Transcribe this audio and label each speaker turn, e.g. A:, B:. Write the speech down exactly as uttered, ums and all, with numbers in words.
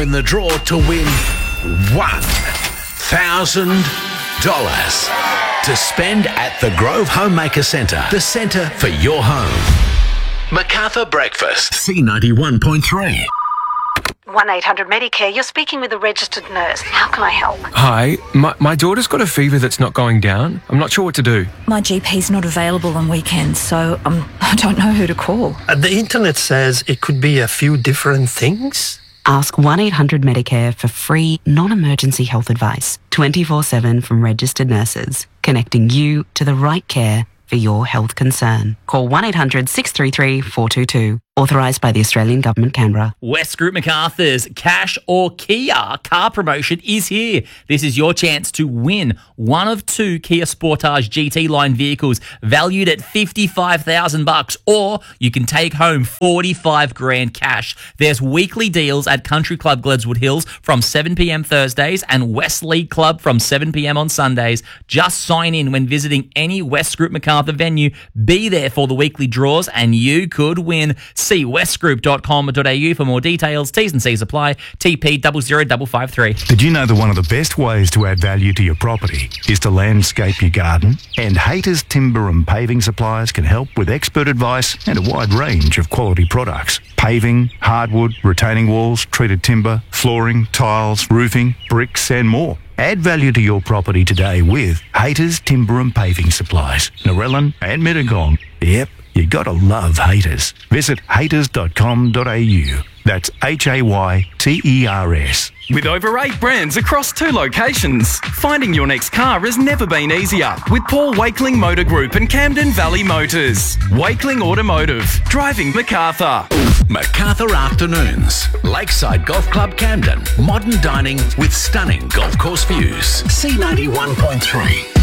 A: in the draw to win one thousand dollars to spend at the Grove Homemaker Centre, the centre for your home. MacArthur Breakfast, C ninety-one point three.
B: one eight hundred Medicare, you're speaking with a registered nurse. How can I help?
C: Hi, my, my daughter's got a fever that's not going down. I'm not sure what to do.
D: My G P's not available on weekends, so um, I don't know who to call.
E: Uh, the internet says it could be a few different things.
F: Ask one eight hundred Medicare for free, non-emergency health advice, twenty-four seven from registered nurses, connecting you to the right care for your health concern. Call one eight hundred six three three four two two. Authorised by the Australian Government, Canberra.
G: West Group MacArthur's Cash or Kia car promotion is here. This is your chance to win one of two Kia Sportage G T line vehicles valued at fifty-five thousand bucks, or you can take home forty-five grand cash. There's weekly deals at Country Club Gledswood Hills from seven p.m. Thursdays and West League Club from seven p.m. on Sundays. Just sign in when visiting any West Group MacArthur venue. Be there for the weekly draws and you could win. See west group dot com dot a u for more details. T's and C's apply. T P zero zero five five three.
H: Did you know that one of the best ways to add value to your property is to landscape your garden? And Haters Timber and Paving Supplies can help with expert advice and a wide range of quality products. Paving, hardwood, retaining walls, treated timber, flooring, tiles, roofing, bricks and more. Add value to your property today with Haters Timber and Paving Supplies, Narellan and Mittagong. Yep, you gotta love Haters. Visit haters dot com dot a u. That's H A Y T E R S.
I: With over eight brands across two locations, finding your next car has never been easier with Paul Wakeling Motor Group and Camden Valley Motors. Wakeling Automotive, driving MacArthur.
A: MacArthur Afternoons. Lakeside Golf Club Camden. Modern dining with stunning golf course views. C ninety-one point three.